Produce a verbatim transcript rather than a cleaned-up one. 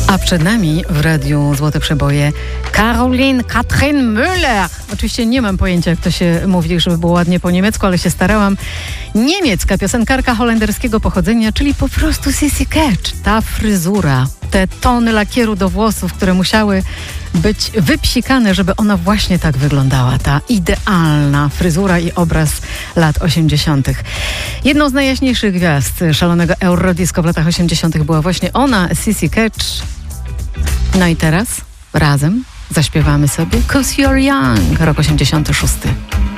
A przed nami w Radiu Złote Przeboje Caroline Katrin Müller. Oczywiście nie mam pojęcia, jak to się mówi, żeby było ładnie po niemiecku, ale się starałam. Niemiecka piosenkarka holenderskiego pochodzenia, czyli po prostu Sissy Catch. Ta fryzura, te tony lakieru do włosów, które musiały być wypsikane, żeby ona właśnie tak wyglądała. Ta idealna fryzura i obraz lat osiemdziesiątych. Jedną z najjaśniejszych gwiazd szalonego Eurodisco w latach osiemdziesiątych była właśnie ona, Sissy Catch. No i teraz razem zaśpiewamy sobie 'Cause You're Young, rok osiemdziesiąty szósty.